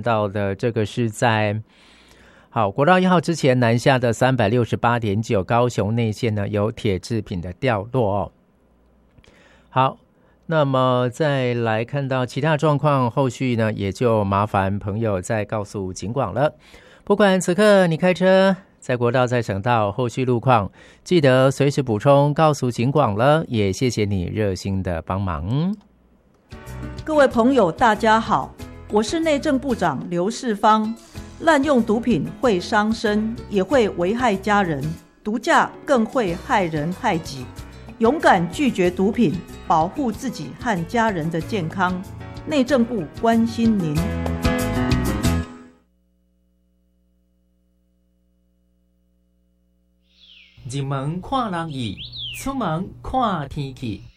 看到的这个是在国道1号之前南下的 368.9 高雄内线呢有铁制品的掉落好，那么再来看到其他状况，后续呢也就麻烦朋友再告诉警广了。不管此刻你开车在国道在省道，后续路况记得随时补充告诉警广了，也谢谢你热心的帮忙。 各位朋友大家好，我是内政部长刘世芳。滥用毒品会伤身，也会危害家人，毒驾更会害人害己。勇敢拒绝毒品，保护自己和家人的健康。内政部关心您。 入门看人意，出门看天气。